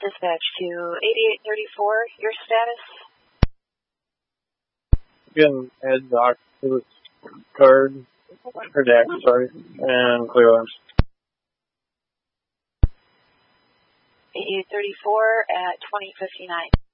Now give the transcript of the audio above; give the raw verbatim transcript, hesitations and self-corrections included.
Dispatch to eighty-eight thirty-four, your status? Again, add doc to the card, or D A C, sorry, and clear arms. eighty-eight thirty-four at twenty fifty-nine.